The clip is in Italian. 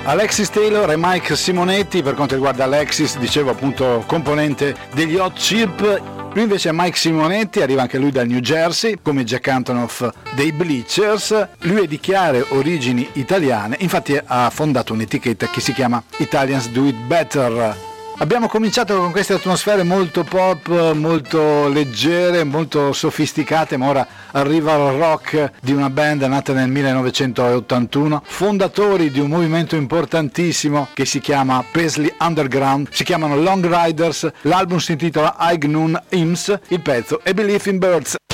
Alexis Taylor e Mike Simonetti. Per quanto riguarda Alexis, dicevo appunto componente degli Hot Chip, lui invece è Mike Simonetti, arriva anche lui dal New Jersey, come Jack Antonoff dei Bleachers. Lui è di chiare origini italiane, infatti ha fondato un'etichetta che si chiama Italians Do It Better. Abbiamo cominciato con queste atmosfere molto pop, molto leggere, molto sofisticate, ma ora arriva il rock di una band nata nel 1981, fondatori di un movimento importantissimo che si chiama Paisley Underground, si chiamano Long Riders, l'album si intitola High Noon Hymns, il pezzo è Believe in Birds.